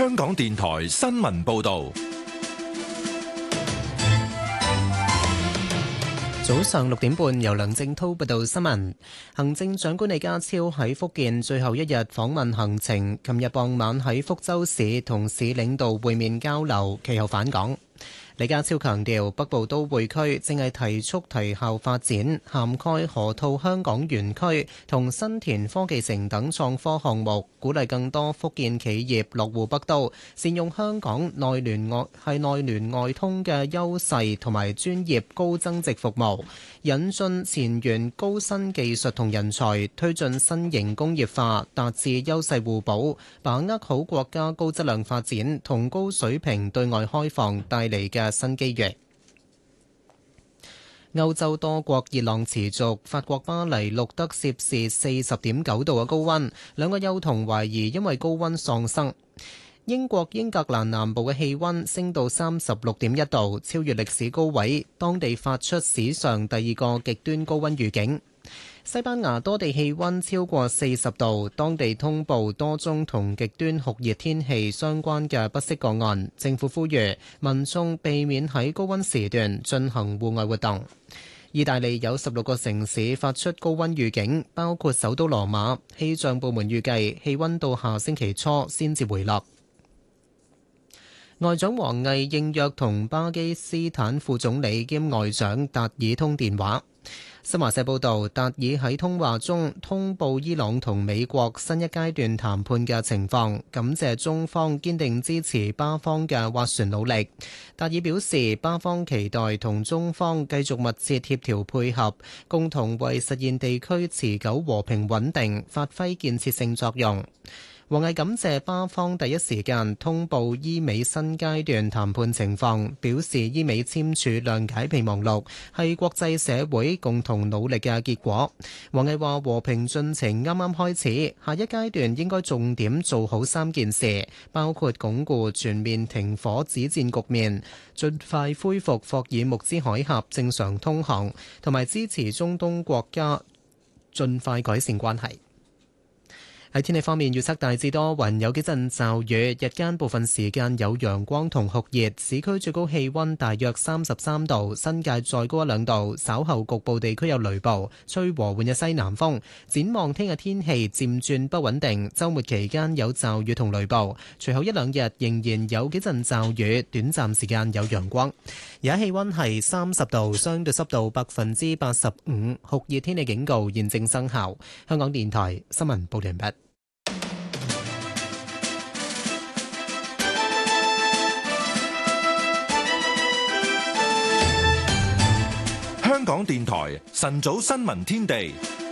香港電台新聞報道。 早上6點半，由梁正濤報道新聞。行政長官李家超喺福建最後一日訪問行程，琴日傍晚喺福州市同市領導會面交流，其後返港。李家超強調，北部都會區正係提速提效發展，涵蓋河套香港園區同新田科技城等創科項目，鼓勵更多福建企業落戶北都，善用香港內聯外通嘅優勢同埋專業高增值服務，引進前沿高新技術同人才，推進新型工業化，達至優勢互補，把握好國家高質量發展同高水平對外開放帶嚟嘅新機遇。歐洲多國熱浪持續，法國巴黎錄得攝氏40.9度嘅高溫，兩個幼童懷疑因為高溫喪生。英國英格蘭南部嘅氣溫升到36.1度，超越歷史高位，當地發出史上第二個極端高溫預警。西班牙多地氣溫超過40度，當地通報多宗同極端酷熱天氣相關嘅不適個案。政府呼籲民眾避免喺高溫時段進行戶外活動。意大利有16個城市發出高溫預警，包括首都羅馬。氣象部門預計氣溫到下星期初先至回落。外長王毅應約同巴基斯坦副總理兼外長達爾通電話。新華社報道，達爾喺通話中通報伊朗同美國新一階段談判嘅情況，感謝中方堅定支持巴方嘅斡旋努力。達爾表示，巴方期待同中方繼續密切協調配合，共同為實現地區持久和平穩定發揮建設性作用。王毅感謝巴方第一時間通報伊美新階段談判情況，表示伊美簽署諒解備忘錄係國際社會共同努力嘅結果。王毅話：和平進程啱啱開始，下一階段應該重點做好3件事，包括鞏固全面停火止戰局面，盡快恢復霍爾木茲海峽正常通航，同埋支持中東國家盡快改善關係。喺天氣方面，預測大致多雲，有幾陣驟雨，日間部分時間有陽光同酷熱，市區最高氣溫大約33度，新界再高1-2度，稍後局部地區有雷暴，吹和緩嘅西南風。展望聽日天氣漸轉不穩定，週末期間有驟雨同雷暴，隨後1-2日仍然有幾陣驟雨，短暫時間有陽光。而家氣溫係30度，相對濕度85%，酷熱天氣警告現正生效。香港電台新聞報道完畢。 香港電台晨早新聞天地，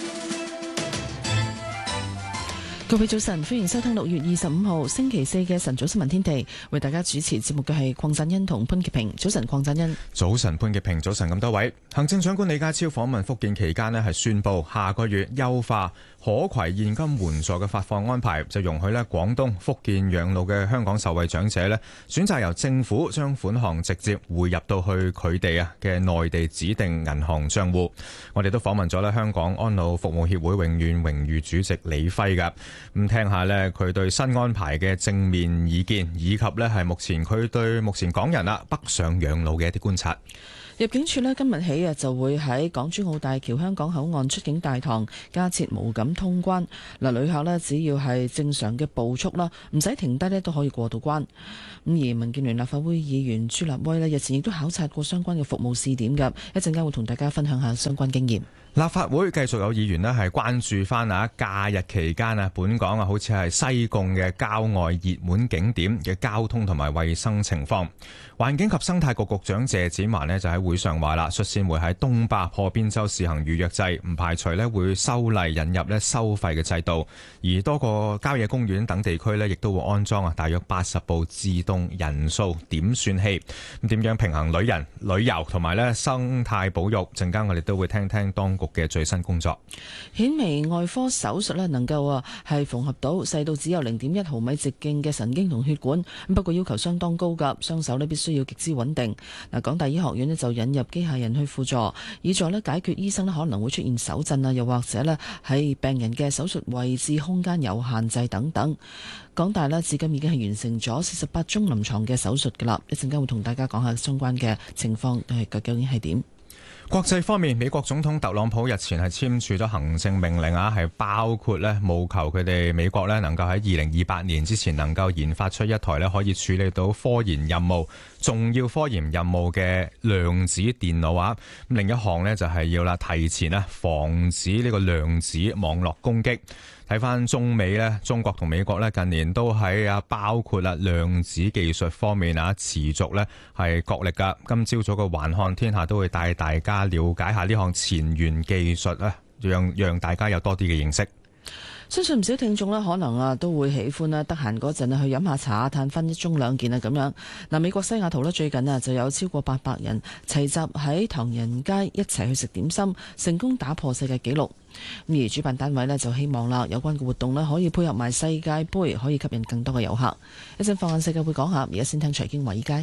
各位早晨，歡迎收聽6月25號星期四嘅晨早新聞天地。為大家主持節目嘅係鄺振欣同潘潔平。早晨，鄺振欣。 早晨，潘潔平。早晨，咁多位。行政長官李家超訪問福建期間呢，係宣布下個月優化可攜現金援助嘅發放安排，就容許咧廣東、福建養老嘅香港受惠長者咧，選擇由政府將款項直接匯入到去佢哋嘅內地指定銀行賬戶。我哋都訪問咗咧香港安老服務協會永遠榮譽主席李輝㗎，咁聽下咧佢對新安排嘅正面意見，以及咧係佢對目前港人北上養老嘅一啲觀察。 入境處咧今日起就會喺港珠澳大橋香港口岸出境大堂加設無感通關。旅客咧只要係正常嘅步速啦，唔使停低咧都可以過到關。咁而民建聯立法會議員朱立威咧日前亦都考察過相關嘅服務試點㗎，一陣間會同大家分享下相關經驗。 立法會繼續有議員係關注翻假日期間本港好似係西貢嘅郊外熱門景點嘅交通同埋衛生情況。環境及生態局局長謝展寰就喺會上話啦，率先會喺東壩破邊洲試行預約制，唔排除會修例引入收費嘅制度。而多個郊野公園等地區亦都會安裝大約80部自動人數點算器。咁點樣平衡旅遊同埋生態保育？陣間我哋都會聽聽當局嘅最新工作。 顯微外科手術能夠係縫合到細到只有0.1毫米直徑嘅神經同血管，不過要求相當高㗎，雙手必須要極之穩定。港大醫學院就引入機械人去輔助，以助解決醫生可能會出現手震啊，又或者喺病人嘅手術位置空間有限制等等。港大至今已經係完成咗48宗臨床嘅手術㗎啦，一陣間會同大家講下相關嘅情況究竟係點。 國際方面，美國總統特朗普日前係簽署咗行政命令係包括務求佢哋美國能夠喺2028年之前能夠研發出一台可以處理到科研任務、重要科研任務嘅量子電腦啊。另一項就係要提前防止呢個量子網絡攻擊。睇翻中美中國同美國近年都喺包括量子技術方面持續係角力㗎。今朝早嘅環看天下都會帶大家了解下呢項前沿技術，讓大家有多啲嘅認識。 相信唔少聽眾可能都會喜歡得閒嗰陣去飲下茶，嘆翻一盅兩件咁樣。美國西雅圖最近就有超過800人齊集喺唐人街一齊去食點心，成功打破世界紀錄。而主辦單位就希望有關嘅活動可以配合埋世界盃，可以吸引更多嘅遊客。一陣放眼世界會講下，而家先聽財經華爾街。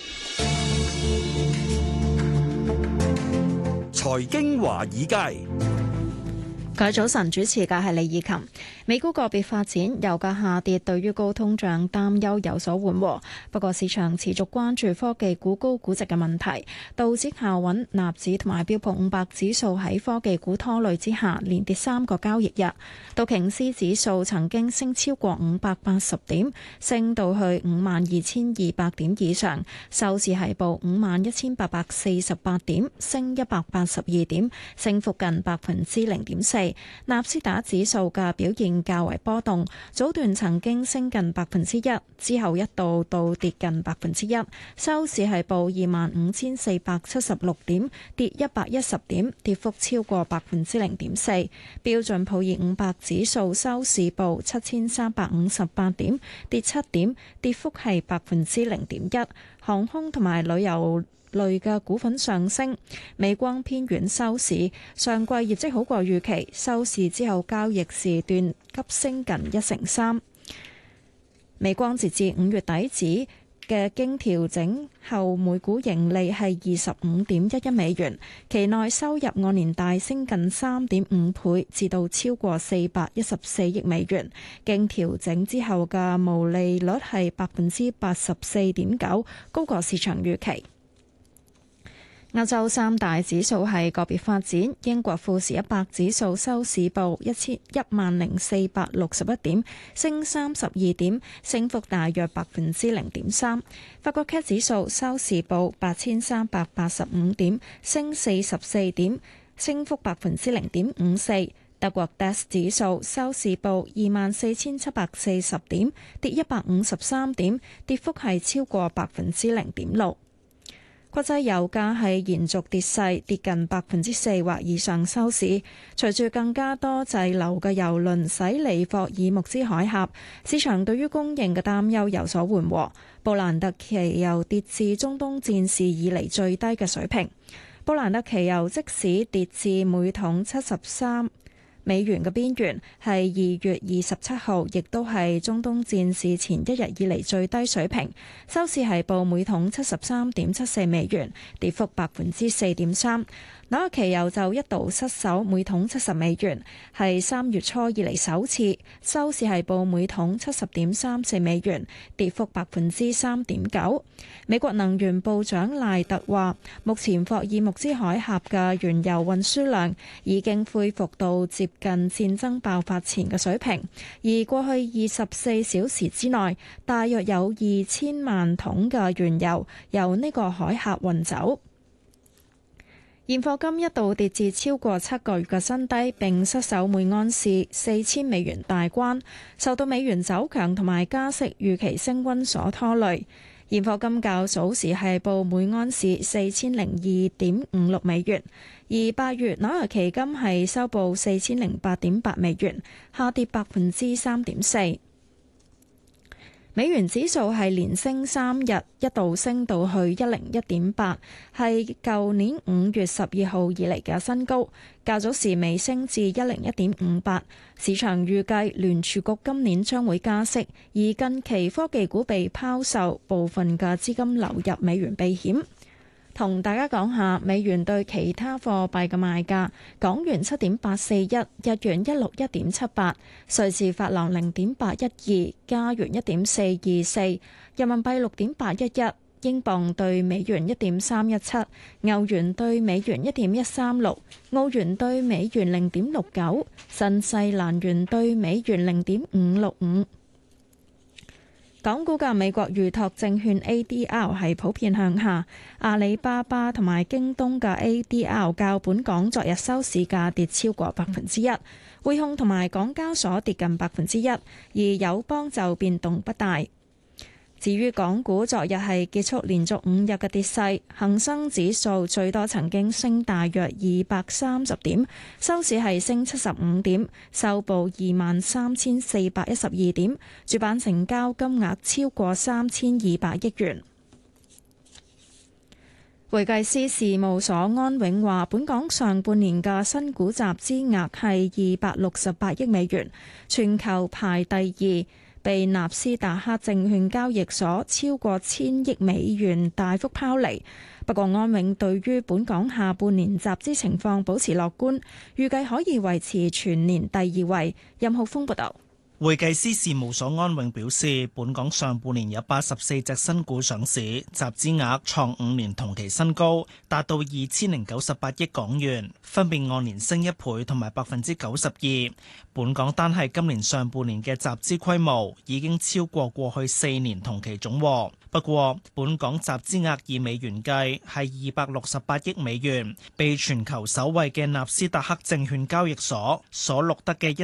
財經華爾街。 各位早晨，主持嘅係李以琴。美股個別發展，油價下跌，對於高通脹擔憂有所緩和。不過市場持續關注科技股高估值嘅問題，道指靠穩，納指同埋標普500指數喺科技股拖累之下，連跌3個交易日。道瓊斯指數曾經升超過580點，升到去52,200點以上，收市係報51,848點，升182點，升幅近0.4%。納斯達指數嘅表現較為波動，早段曾經升近1%，之後一度倒跌近1%，收市係報25,476點，跌110點，跌幅超過0.4%。標準普爾500指數收市報7,358點，跌7點，跌幅係0.1%。航空同埋旅遊類嘅股份上升，美光偏軟收市，上季業績好過預期，收市之後交易時段急升近1成3。美光截至5月底止嘅經調整後每股盈利係25.11美元，期內收入按年大升近3.5倍，至到超過414億美元。經調整之後嘅毛利率係84.9%，高過市場預期。歐洲三大指數係個別發展，英國富時100指數收市報10,461點，升32點，升幅大約0.3%。法國 CAC 指數收市報8,385點，升44點，升幅0.54%。德國 DAX 指數收市報24,740點，跌153點，跌幅係超過0.6%。國際油價係延續跌勢，跌近4%或以上收市。隨住更加多滯留嘅油輪駛離霍爾木茲海峽，市場對於供應嘅擔憂有所緩和。布蘭特期油跌至中東戰事以嚟最低嘅水平。布蘭特期油即使跌至每桶73美元嘅邊緣，係2月27號，亦都係中東戰事前一日以嚟最低水平。收市係報每桶73.74美元，跌幅4.3%。紐約期油就一度失守每桶70美元，係3月初以嚟首次，收市係報每桶70.34美元，跌幅3.9%。美國能源部長賴特話，目前霍爾木茲海峽嘅原油運輸量已經恢復到接近戰爭爆發前嘅水平，而過去24小時之內，大約有2000萬桶嘅原油由呢個海峽運走。現貨金一度跌至超過7個月嘅新低，並失守每盎司4000美元大關，受到美元走強同埋加息預期升溫所拖累。現貨金較早時係報每盎司4002.56美元，而8月紐約期金係收報4008.8美元，下跌3.4%。 美元指數係連升3日，一度升到去101.8，係舊年5月12號以嚟嘅新高。較早時微升至101.58。市場預計聯儲局今年將會加息，而近期科技股被拋售，部分嘅資金流入美元避險。同大家講下美元對其他貨幣嘅賣價：港元7.841，日元161.78，瑞士法郎0.812，加元1.424，人民幣6.811，英鎊對美元1.317，歐元對美元1.136，澳元對美元0.69，新西蘭元對美元0.565。港股嘅美國預託證券 ADR 係普遍向下，阿里巴巴同埋京東嘅 ADR 較本港昨日收市價跌超過1%，匯控同埋港交所跌近1%，而友邦就變動不大。至於港股昨日係結束連續5日嘅跌勢，恒生指數最多曾經升大約230點，收市係升75點，收報23,412點，主板成交金額超過3,200億元。會計師事務所安永話，本港上半年嘅新股集資額係268億美元，全球排第二。被納斯達克證券交易所超過1000億美元大幅拋離。不過安永對於本港下半年集資情況保持樂觀，預計可以維持全年第2位。任浩峰報道。 會計師事務所安永表示，本港上半年有84隻新股上市，集資額創5年同期新高，達到2098億港元，分別按年升1倍同埋92%。本港單係今年上半年嘅集資規模已經超過過去4年同期總和。不過，本港集資額以美元計係268億美元，被全球首位嘅納斯達克證券交易所所錄得嘅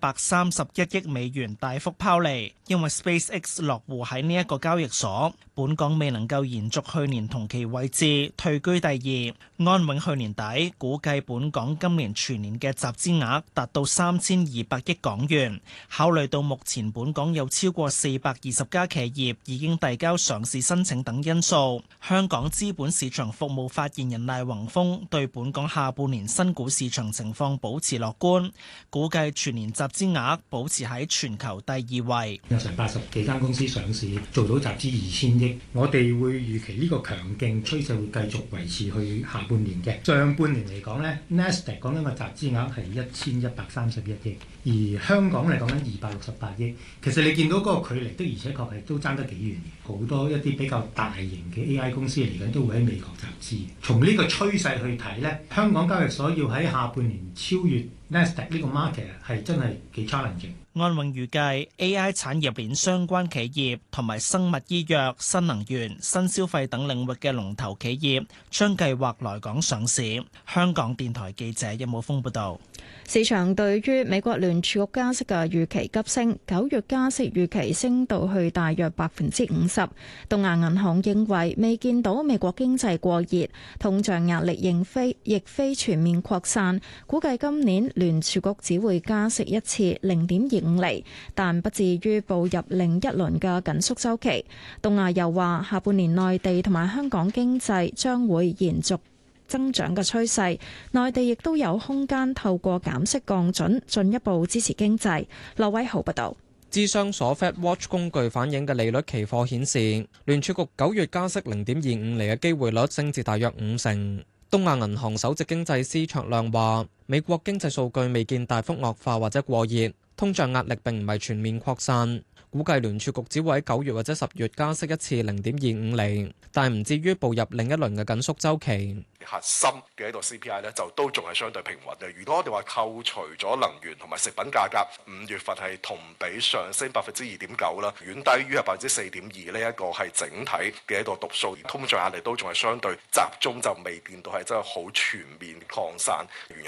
1131億美元大幅拋離，因為 SpaceX 落戶喺呢一個交易所，本港未能夠延續去年同期位置，退居第2。安永去年底估計本港今年全年嘅集資額達到3200億港元，考慮到目前本港有超過420家企業已經遞交上市申請等因素，香港資本市場服務發言人賴宏峰對本港下半年新股市場情況保持樂觀，估計全年集資額保持喺全球第2位。 有成80幾間公司上市，做到集資2000億，我哋會預期呢個強勁趨勢會繼續維持去下半年嘅。上半年嚟講呢 Nasdaq 講緊個集資額係1131億，而香港嚟講緊268億。其實你見到嗰個距離的而且確係都爭得幾遠嘅，好多一啲比較大型嘅 AI 公司嚟緊都會喺美國集資。從呢個趨勢去睇呢，香港交易所要喺下半年超越 Nasdaq 呢個 market 係真係幾 challenging。 安永預計 AI 產業鏈相關企業同埋生物醫藥、新能源、新消費等領域嘅龍頭企業將計劃來港上市。香港電台記者任武峰報道。 市場對於美國聯儲局加息嘅預期急升，9月加息預期升到去大約50%。東亞銀行認為未見到美國經濟過熱，通脹壓力亦非全面擴散，估計今年聯儲局只會加息一次0.25厘，但不至於步入另一輪嘅緊縮週期。東亞又話下半年內地同埋香港經濟將會延續增長嘅趨勢，內地亦都有空間透過減息降準進一步支持經濟。羅偉豪報道。 諮商所 FedWatch 工具反映嘅利率期貨顯示，聯儲局9月加息0.25厘嘅機會率升至大約50%。東亞銀行首席經濟師卓亮話，美國經濟數據未見大幅惡化或者過熱，通脹壓力並唔係全面擴散，估計聯儲局只會喺9月或者10月加息一次0.25厘，但唔至於步入另一輪嘅緊縮週期。 核心嘅一個 CPI 咧，就都仲係相對平穩嘅。如果我哋話扣除咗能源同埋食品價格，5月份係同比上升2.9%啦，遠低於係4.2%呢一個係整體嘅一個讀數。通脹壓力都仲係相對集中，就未見到係真係好全面擴散。原